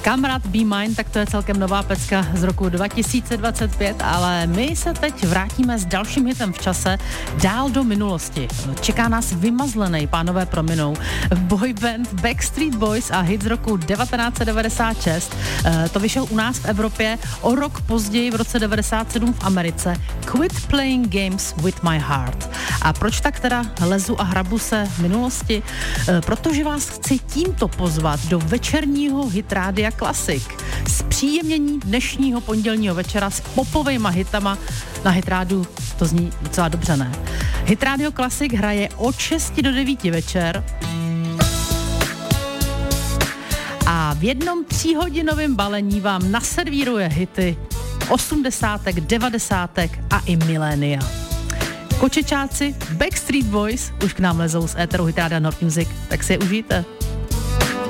Kamarád Be Mine, tak to je celkem nová pecka z roku 2025, ale my se teď vrátíme s dalším hitem v čase dál do minulosti. Čeká nás vymazlený, pánové prominou, boyband Backstreet Boys a hit z roku 1996. To vyšel u nás v Evropě, o rok později v roce 97 v Americe. Quit Playing Games with My Heart. A proč tak teda lezu a hrabu se v minulosti? Protože vás chci tímto pozvat do večerního Hit Rádia Classic. Zpříjemnění dnešního pondělního večera s popovejma hitama na Hit Rádiu, to zní docela dobře, ne? Hit Radio Classic hraje od 6 do 9 večer a v jednom 3hodinovém balení vám naservíruje hity 80, 90 a i milénia. Kočečáci Backstreet Boys už k nám lezou z éteru Hit Rádia Nord Music, tak si je užijte.